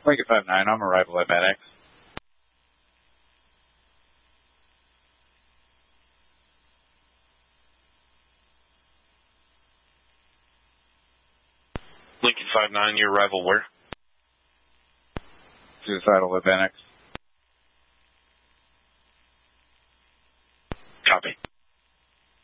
Lincoln 59, I'm arrival at Bannex. Lincoln 59, your arrival where? Suicidal at Bannex.